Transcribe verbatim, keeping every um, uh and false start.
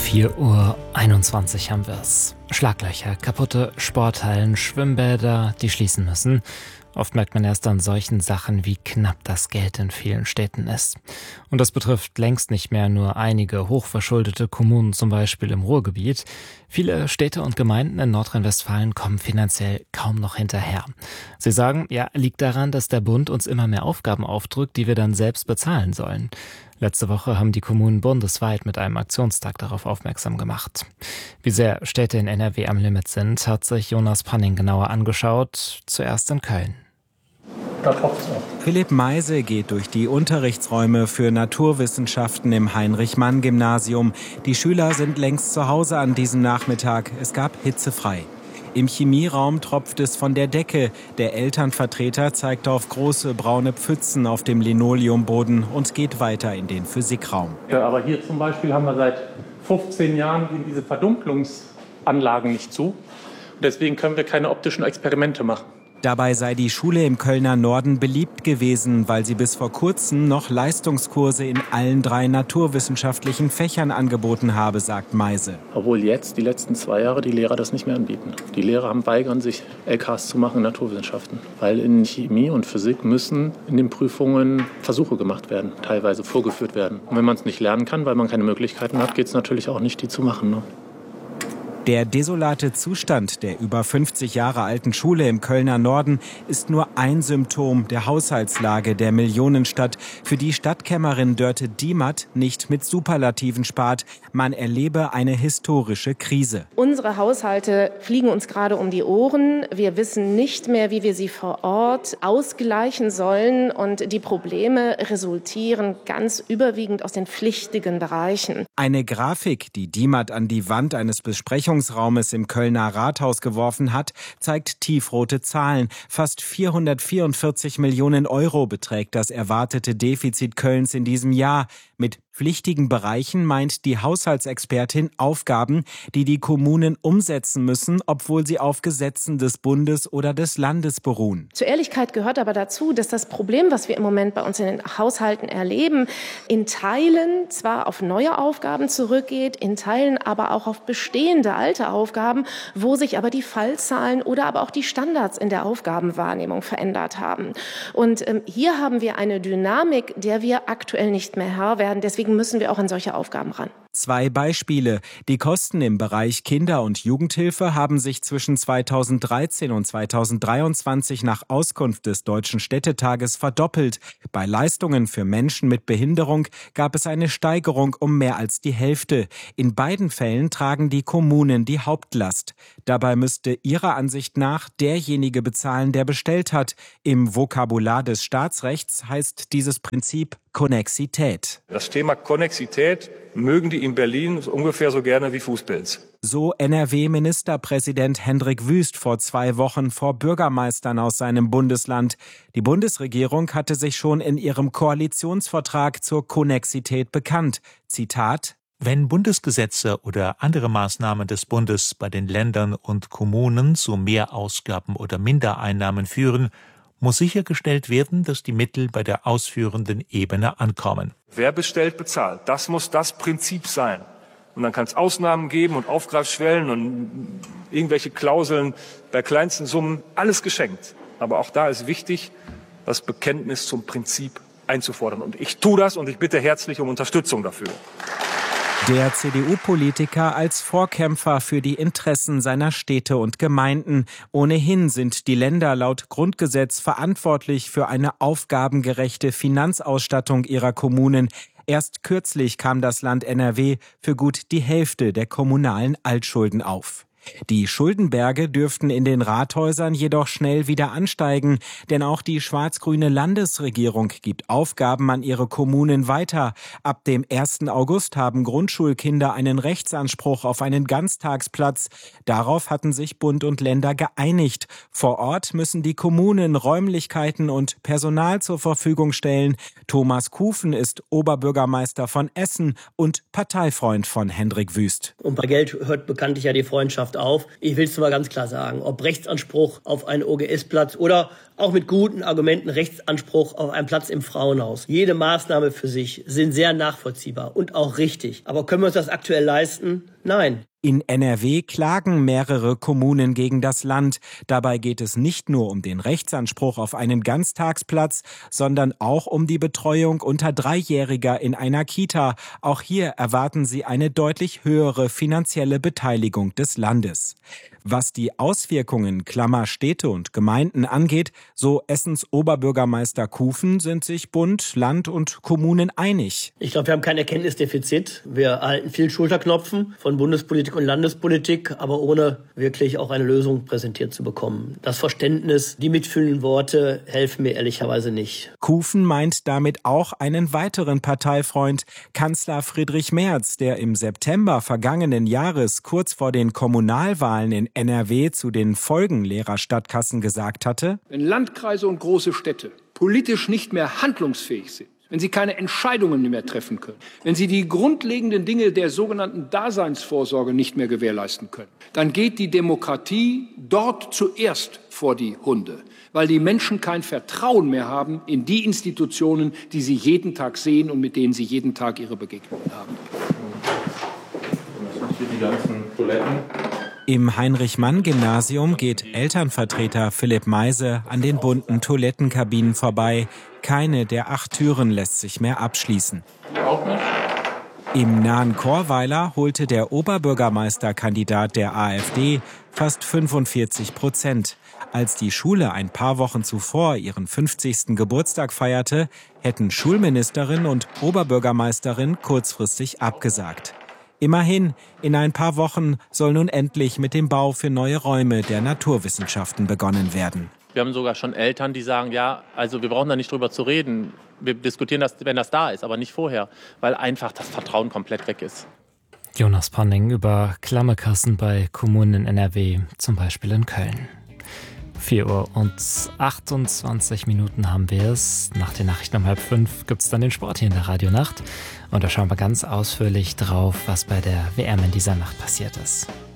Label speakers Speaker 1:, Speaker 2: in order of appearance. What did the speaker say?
Speaker 1: vier Uhr einundzwanzig haben wir es. Schlaglöcher, kaputte Sporthallen, Schwimmbäder, die schließen müssen. Oft merkt man erst an solchen Sachen, wie knapp das Geld in vielen Städten ist. Und das betrifft längst nicht mehr nur einige hochverschuldete Kommunen, zum Beispiel im Ruhrgebiet. Viele Städte und Gemeinden in Nordrhein-Westfalen kommen finanziell kaum noch hinterher. Sie sagen, ja, liegt daran, dass der Bund uns immer mehr Aufgaben aufdrückt, die wir dann selbst bezahlen sollen. Letzte Woche haben die Kommunen bundesweit mit einem Aktionstag darauf aufmerksam gemacht. Wie sehr Städte in N R W am Limit sind, hat sich Jonas Panning genauer angeschaut, zuerst in Köln.
Speaker 2: Da tropft's auch.
Speaker 3: Philipp Meise geht durch die Unterrichtsräume für Naturwissenschaften im Heinrich-Mann-Gymnasium. Die Schüler sind längst zu Hause an diesem Nachmittag. Es gab hitzefrei. Im Chemieraum tropft es von der Decke. Der Elternvertreter zeigt auf große braune Pfützen auf dem Linoleumboden und geht weiter in den Physikraum.
Speaker 2: Ja, aber hier zum Beispiel haben wir seit fünfzehn Jahren diese Verdunklungsanlagen nicht zu. Und deswegen können wir keine optischen Experimente machen.
Speaker 3: Dabei sei die Schule im Kölner Norden beliebt gewesen, weil sie bis vor kurzem noch Leistungskurse in allen drei naturwissenschaftlichen Fächern angeboten habe, sagt Meise.
Speaker 4: Obwohl jetzt, die letzten zwei Jahre, die Lehrer das nicht mehr anbieten. Die Lehrer haben weigern sich, L Ks zu machen in Naturwissenschaften. Weil in Chemie und Physik müssen in den Prüfungen Versuche gemacht werden, teilweise vorgeführt werden. Und wenn man es nicht lernen kann, weil man keine Möglichkeiten hat, geht es natürlich auch nicht, die zu machen, ne?
Speaker 3: Der desolate Zustand der über fünfzig Jahre alten Schule im Kölner Norden ist nur ein Symptom der Haushaltslage der Millionenstadt, für die Stadtkämmerin Dörte Diemert nicht mit Superlativen spart. Man erlebe eine historische Krise.
Speaker 5: Unsere Haushalte fliegen uns gerade um die Ohren. Wir wissen nicht mehr, wie wir sie vor Ort ausgleichen sollen. Und die Probleme resultieren ganz überwiegend aus den pflichtigen Bereichen.
Speaker 3: Eine Grafik, die Diemert an die Wand eines Besprechungsraumes im Kölner Rathaus geworfen hat, zeigt tiefrote Zahlen. Fast vierhundertvierundvierzig Millionen Euro beträgt das erwartete Defizit Kölns in diesem Jahr. Mit pflichtigen Bereichen meint die Haushaltsexpertin Aufgaben, die die Kommunen umsetzen müssen, obwohl sie auf Gesetzen des Bundes oder des Landes beruhen.
Speaker 5: Zur Ehrlichkeit gehört aber dazu, dass das Problem, was wir im Moment bei uns in den Haushalten erleben, in Teilen zwar auf neue Aufgaben zurückgeht, in Teilen aber auch auf bestehende alte Aufgaben, wo sich aber die Fallzahlen oder aber auch die Standards in der Aufgabenwahrnehmung verändert haben. Und ähm, hier haben wir eine Dynamik, der wir aktuell nicht mehr Herr werden. Deswegen müssen wir auch an solche Aufgaben ran.
Speaker 3: Zwei Beispiele. Die Kosten im Bereich Kinder- und Jugendhilfe haben sich zwischen zweitausenddreizehn und zweitausenddreiundzwanzig nach Auskunft des Deutschen Städtetages verdoppelt. Bei Leistungen für Menschen mit Behinderung gab es eine Steigerung um mehr als die Hälfte. In beiden Fällen tragen die Kommunen die Hauptlast. Dabei müsste ihrer Ansicht nach derjenige bezahlen, der bestellt hat. Im Vokabular des Staatsrechts heißt dieses Prinzip Konnexität.
Speaker 6: Das Thema Konnexität mögen die in Berlin ungefähr so gerne wie Fußpilz.
Speaker 3: So N R W-Ministerpräsident Hendrik Wüst vor zwei Wochen vor Bürgermeistern aus seinem Bundesland. Die Bundesregierung hatte sich schon in ihrem Koalitionsvertrag zur Konnexität bekannt. Zitat:
Speaker 7: Wenn Bundesgesetze oder andere Maßnahmen des Bundes bei den Ländern und Kommunen zu Mehrausgaben oder Mindereinnahmen führen, muss sichergestellt werden, dass die Mittel bei der ausführenden Ebene ankommen.
Speaker 6: Wer bestellt, bezahlt. Das muss das Prinzip sein. Und dann kann es Ausnahmen geben und Aufgreifschwellen und irgendwelche Klauseln bei kleinsten Summen. Alles geschenkt. Aber auch da ist wichtig, das Bekenntnis zum Prinzip einzufordern. Und ich tue das und ich bitte herzlich um Unterstützung dafür.
Speaker 3: Der C D U-Politiker als Vorkämpfer für die Interessen seiner Städte und Gemeinden. Ohnehin sind die Länder laut Grundgesetz verantwortlich für eine aufgabengerechte Finanzausstattung ihrer Kommunen. Erst kürzlich kam das Land N R W für gut die Hälfte der kommunalen Altschulden auf. Die Schuldenberge dürften in den Rathäusern jedoch schnell wieder ansteigen, denn auch die schwarz-grüne Landesregierung gibt Aufgaben an ihre Kommunen weiter. Ab dem ersten August haben Grundschulkinder einen Rechtsanspruch auf einen Ganztagsplatz. Darauf hatten sich Bund und Länder geeinigt. Vor Ort müssen die Kommunen Räumlichkeiten und Personal zur Verfügung stellen. Thomas Kufen ist Oberbürgermeister von Essen und Parteifreund von Hendrik Wüst.
Speaker 8: Und bei Geld hört bekanntlich ja die Freundschaft auf. Ich will es mal ganz klar sagen, ob Rechtsanspruch auf einen O G S-Platz oder auch mit guten Argumenten Rechtsanspruch auf einen Platz im Frauenhaus. Jede Maßnahme für sich sind sehr nachvollziehbar und auch richtig. Aber können wir uns das aktuell leisten? Nein.
Speaker 3: In N R W klagen mehrere Kommunen gegen das Land. Dabei geht es nicht nur um den Rechtsanspruch auf einen Ganztagsplatz, sondern auch um die Betreuung unter Dreijähriger in einer Kita. Auch hier erwarten sie eine deutlich höhere finanzielle Beteiligung des Landes. Was die Auswirkungen Klammer Städte und Gemeinden angeht, so Essens Oberbürgermeister Kufen, sind sich Bund, Land und Kommunen einig.
Speaker 8: Ich glaube, wir haben kein Erkenntnisdefizit. Wir erhalten viel Schulterklopfen von Bundespolitik und Landespolitik, aber ohne wirklich auch eine Lösung präsentiert zu bekommen. Das Verständnis, die mitfühlenden Worte helfen mir ehrlicherweise nicht.
Speaker 3: Kufen meint damit auch einen weiteren Parteifreund, Kanzler Friedrich Merz, der im September vergangenen Jahres kurz vor den Kommunalwahlen in N R W zu den Folgen leerer Stadtkassen gesagt hatte:
Speaker 9: Wenn Landkreise und große Städte politisch nicht mehr handlungsfähig sind, wenn sie keine Entscheidungen mehr treffen können, wenn sie die grundlegenden Dinge der sogenannten Daseinsvorsorge nicht mehr gewährleisten können, dann geht die Demokratie dort zuerst vor die Hunde, weil die Menschen kein Vertrauen mehr haben in die Institutionen, die sie jeden Tag sehen und mit denen sie jeden Tag ihre Begegnungen haben.
Speaker 2: Die ganzen Toiletten.
Speaker 3: Im Heinrich-Mann-Gymnasium geht Elternvertreter Philipp Meise an den bunten Toilettenkabinen vorbei. Keine der acht Türen lässt sich mehr abschließen.
Speaker 2: Auch nicht.
Speaker 3: Im nahen Chorweiler holte der Oberbürgermeisterkandidat der AfD fast fünfundvierzig Prozent. Als die Schule ein paar Wochen zuvor ihren fünfzigsten Geburtstag feierte, hätten Schulministerin und Oberbürgermeisterin kurzfristig abgesagt. Immerhin, in ein paar Wochen soll nun endlich mit dem Bau für neue Räume der Naturwissenschaften begonnen werden.
Speaker 4: Wir haben sogar schon Eltern, die sagen, ja, also wir brauchen da nicht drüber zu reden. Wir diskutieren das, wenn das da ist, aber nicht vorher, weil einfach das Vertrauen komplett weg ist.
Speaker 1: Jonas Ponning über Klammerkassen bei Kommunen in N R W, zum Beispiel in Köln. vier Uhr und achtundzwanzig Minuten haben wir es. Nach den Nachrichten um halb fünf gibt es dann den Sport hier in der Radionacht. Und da schauen wir ganz ausführlich drauf, was bei der W M in dieser Nacht passiert ist.